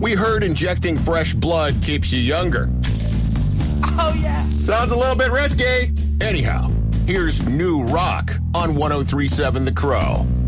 We heard injecting fresh blood keeps you younger. Oh, yeah. Sounds a little bit risky. Anyhow, here's New Rock on 103.7 The Crow.